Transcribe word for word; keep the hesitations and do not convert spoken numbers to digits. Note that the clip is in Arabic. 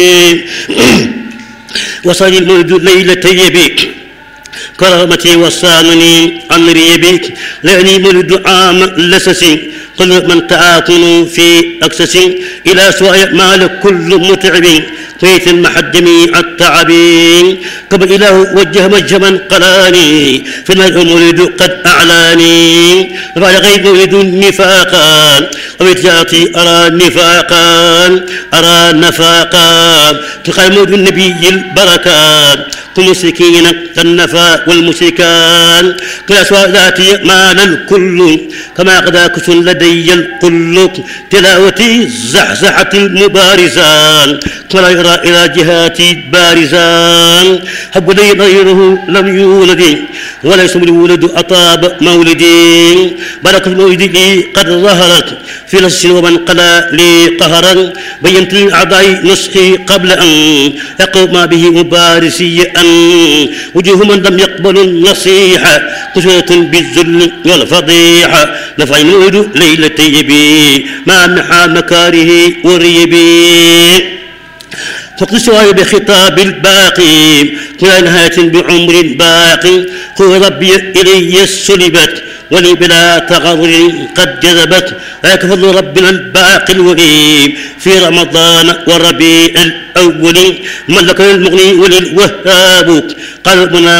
وصل المولد ليلة يبيك كرامتي وصانني عن ريبك لأني مولد عام لسسي قل من تعاطن في أكسس إلى سواء مال كل متعب بيت المحجمي التعبين قبل إله وجه مجما قلاني في المولد قد أعلاني رفع غيب مولد نفاقا وبتجاتي أرى نفاقا أرى نفاقا تقال مولد النبي البركات كل مسكين كالنفا والمسكان كلا سواء ذاتي مال الكل كما قدا كسن لدي الكل تلاوتي زحزحة المبارزان ولا يرى إلى جهاتي بارزان حب لي غيره لم يولد ولا يسمى الولد أطاب مولدي بركة مولدي قد ظهرت في نص ومن قلى لي قهرا بينت للأعضاء نسخي قبل أن يقوم به مبارسي أن وجوه من لم يقبل النصيحة قسوة بالذل والفضيحة نفع المولد ليلة يبي مع محا مكاره وريبي فاقتصوا بخطاب الباقي كل نهاية بعمر باقي قل ربي إلي سلبت ولي بلا تغرر قد جذبت ذاك فضل ربنا الباقي الوهيب في رمضان والربيع الأول ملك المغني وللوهاب قلبنا